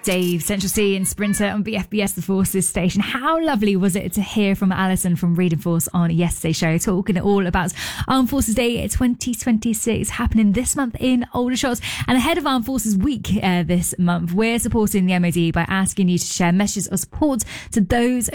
Dave, Central C and Sprinter on BFBS, the Forces station. How lovely was it to hear from Alison from Reading Force on yesterday's show, talking all about Armed Forces Day 2026 happening this month in Aldershot. And ahead of Armed Forces Week this month, we're supporting the MOD by asking you to share messages of support to those